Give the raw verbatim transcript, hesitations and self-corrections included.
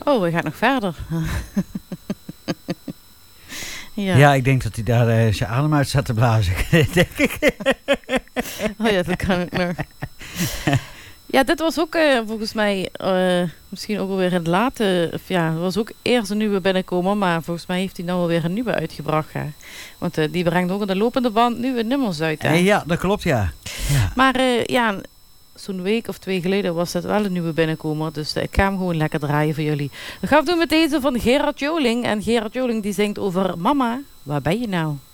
Oh, hij gaat nog verder. ja. ja, ik denk dat hij daar uh, zijn adem uit staat te blazen. denk ik. oh ja, dat kan ik nog. Ja, dit was ook uh, volgens mij uh, misschien ook alweer een late... Of ja, het was ook eerst een nieuwe binnenkomer, maar volgens mij heeft hij nou alweer een nieuwe uitgebracht. Hè? Want uh, die brengt ook aan de lopende band nieuwe nummers uit. Hè? Ja, dat klopt, ja. ja. Maar uh, ja, zo'n week of twee geleden was dat wel een nieuwe binnenkomer. Dus uh, ik ga hem gewoon lekker draaien voor jullie. Dat gaan we doen met deze van Gerard Joling. En Gerard Joling die zingt over mama, waar ben je nou?